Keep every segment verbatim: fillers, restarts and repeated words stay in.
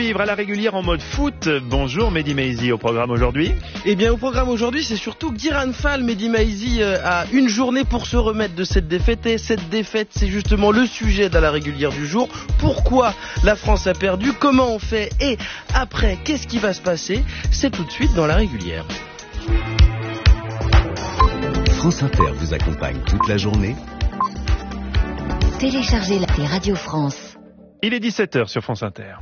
Vivre à la régulière en mode foot. Bonjour Mehdi Maizi, au programme aujourd'hui. Eh bien au programme aujourd'hui c'est surtout Guiran Fall. Mehdi Maizi a une journée pour se remettre de cette défaite et cette défaite c'est justement le sujet dans la régulière du jour. Pourquoi la France a perdu, comment on fait et après qu'est-ce qui va se passer, c'est tout de suite dans la régulière. France Inter vous accompagne toute la journée. Téléchargez l'appli Radio France. Il est dix-sept heures sur France Inter.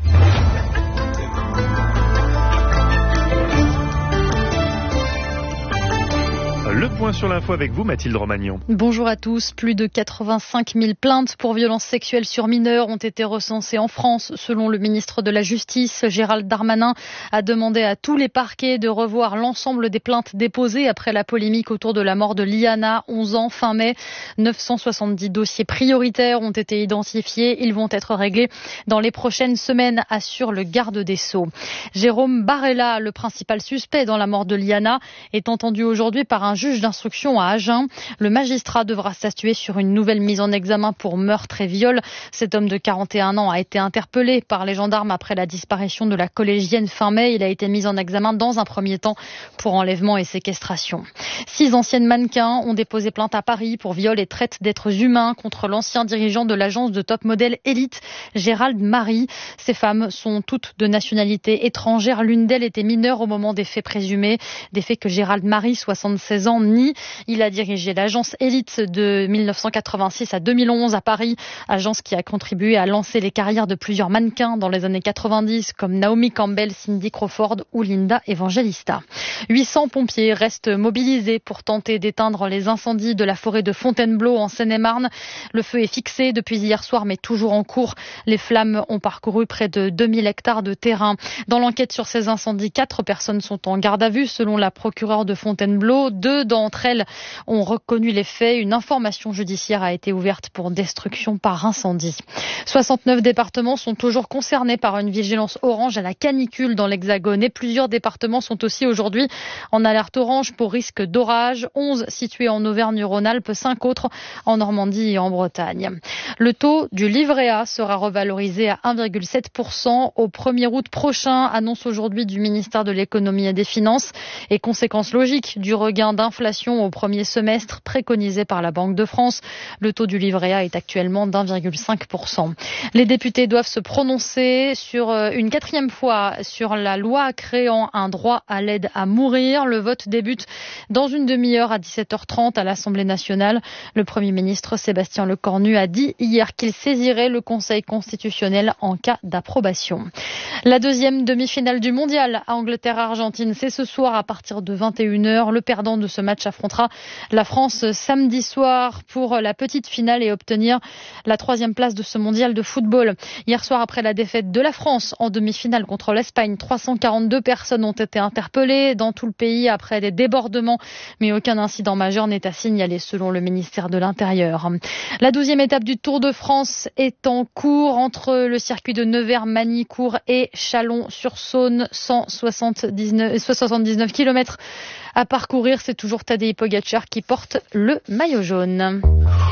Le point sur l'info avec vous, Mathilde Romagnon. Bonjour à tous. Plus de quatre-vingt-cinq mille plaintes pour violences sexuelles sur mineurs ont été recensées en France. Selon le ministre de la Justice, Gérald Darmanin a demandé à tous les parquets de revoir l'ensemble des plaintes déposées après la polémique autour de la mort de Liana, onze ans, fin mai. neuf cent soixante-dix dossiers prioritaires ont été identifiés. Ils vont être réglés dans les prochaines semaines, assure le garde des Sceaux. Jérôme Barella, le principal suspect dans la mort de Liana, est entendu aujourd'hui par un juge d'instruction à Agen. Le magistrat devra statuer sur une nouvelle mise en examen pour meurtre et viol. Cet homme de quarante et un ans a été interpellé par les gendarmes après la disparition de la collégienne fin mai. Il a été mis en examen dans un premier temps pour enlèvement et séquestration. Six anciennes mannequins ont déposé plainte à Paris pour viol et traite d'êtres humains contre l'ancien dirigeant de l'agence de top modèle Elite, Gérald Marie. Ces femmes sont toutes de nationalité étrangère. L'une d'elles était mineure au moment des faits présumés. Des faits que Gérald Marie, soixante-seize ans, nie. Il a dirigé l'agence Elite de mille neuf cent quatre-vingt-six à deux mille onze à Paris, agence qui a contribué à lancer les carrières de plusieurs mannequins dans les années quatre-vingt-dix comme Naomi Campbell, Cindy Crawford ou Linda Evangelista. huit cents pompiers restent mobilisés pour tenter d'éteindre les incendies de la forêt de Fontainebleau en Seine-et-Marne. Le feu est fixé depuis hier soir mais toujours en cours. Les flammes ont parcouru près de deux mille hectares de terrain. Dans l'enquête sur ces incendies, quatre personnes sont en garde à vue selon la procureure de Fontainebleau. Deux d'entre elles ont reconnu les faits. Une information judiciaire a été ouverte pour destruction par incendie. soixante-neuf départements sont toujours concernés par une vigilance orange à la canicule dans l'Hexagone et plusieurs départements sont aussi aujourd'hui en alerte orange pour risque d'orage. onze situés en Auvergne-Rhône-Alpes, cinq autres en Normandie et en Bretagne. Le taux du livret A sera revalorisé à un virgule sept pour cent au premier août prochain, annonce aujourd'hui du ministère de l'économie et des finances et conséquence logique du regain d'inflation au premier semestre préconisé par la Banque de France. Le taux du livret A est actuellement d'un virgule cinq pour cent. Les députés doivent se prononcer sur une quatrième fois sur la loi créant un droit à l'aide à mourir. Le vote débute dans une demi-heure à dix-sept heures trente à l'Assemblée nationale. Le Premier ministre Sébastien Lecornu a dit hier qu'il saisirait le Conseil constitutionnel en cas d'approbation. La deuxième demi-finale du mondial à Angleterre-Argentine, c'est ce soir à partir de vingt et une heures. Le perdant de ce match affrontera la France samedi soir pour la petite finale et obtenir la troisième place de ce mondial de football. Hier soir, après la défaite de la France en demi-finale contre l'Espagne, trois cent quarante-deux personnes ont été interpellées dans tout le pays après des débordements, mais aucun incident majeur n'est à signaler selon le ministère de l'Intérieur. La douzième étape du Tour de France est en cours entre le circuit de Nevers-Magny-Cours et Chalon-sur-Saône, cent soixante-dix-neuf kilomètres à parcourir. C'est toujours Tadej Pogačar qui porte le maillot jaune.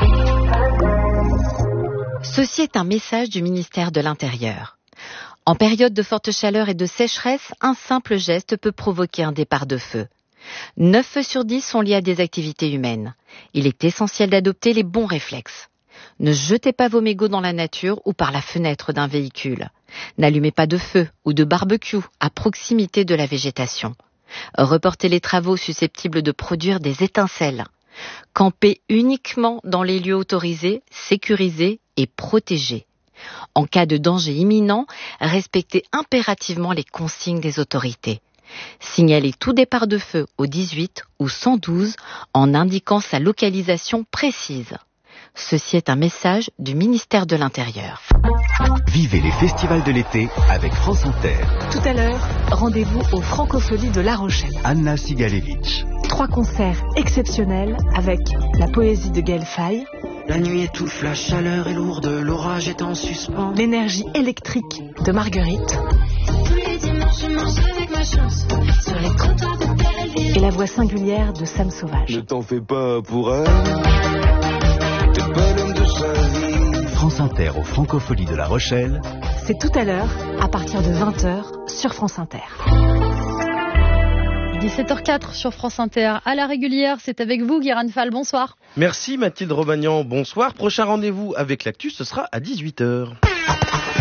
Ceci est un message du ministère de l'Intérieur. En période de forte chaleur et de sécheresse, un simple geste peut provoquer un départ de feu. neuf feux sur dix sont liés à des activités humaines. Il est essentiel d'adopter les bons réflexes. Ne jetez pas vos mégots dans la nature ou par la fenêtre d'un véhicule. N'allumez pas de feu ou de barbecue à proximité de la végétation. Reportez les travaux susceptibles de produire des étincelles. Campez uniquement dans les lieux autorisés, sécurisés et protégés. En cas de danger imminent, respectez impérativement les consignes des autorités. Signalez tout départ de feu au dix-huit ou cent douze en indiquant sa localisation précise. Ceci est un message du ministère de l'Intérieur. Vivez les festivals de l'été avec France Inter. Tout à l'heure, rendez-vous aux Francopholies de La Rochelle. Anna Sigalevitch. Trois concerts exceptionnels avec la poésie de Gaël Faye. La nuit étouffe, la chaleur est lourde, l'orage est en suspens. L'énergie électrique de Marguerite. Tous les dimanches, je mange avec ma chance sur les trottoirs de Belleville. Et la voix singulière de Sam Sauvage. Ne t'en fais pas pour elle. T'es pas l'homme de sa vie. France Inter aux Francopholies de La Rochelle. C'est tout à l'heure, à partir de vingt heures, sur France Inter. dix-sept heures quatre sur France Inter. À la régulière, c'est avec vous, Guérin Fall. Bonsoir. Merci Mathilde Romagnan, bonsoir. Prochain rendez-vous avec l'actu, ce sera à dix-huit heures.